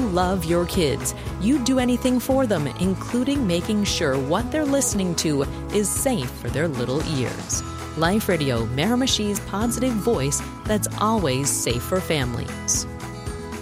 love your kids. You'd do anything for them, including making sure what they're listening to is safe for their little ears. Life Radio, Miramichi's positive voice that's always safe for families.